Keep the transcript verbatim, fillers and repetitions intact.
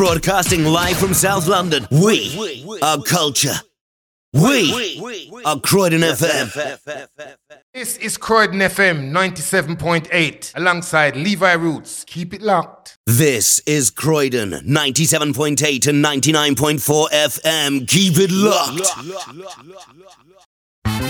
Broadcasting live from South London. We are culture. We are Croydon F M. This is Croydon F M ninety-seven point eight alongside Levi Roots. Keep it locked. This is Croydon ninety-seven point eight and ninety-nine point four F M. Keep it locked.